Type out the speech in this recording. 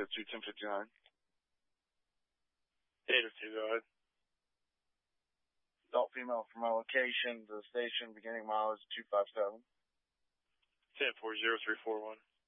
1059. 802, go ahead. Adult female from my location to the station, beginning mileage 257. 10-4-0-341.